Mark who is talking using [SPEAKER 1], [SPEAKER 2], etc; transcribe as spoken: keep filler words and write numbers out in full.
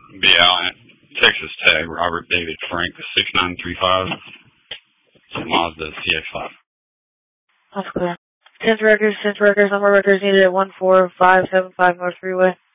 [SPEAKER 1] Be out at Texas Tech, Robert David Frank, six nine three five, Mazda C X five.
[SPEAKER 2] That's clear. Tenth records, tenth records, number records needed at one four five seven five North Freeway.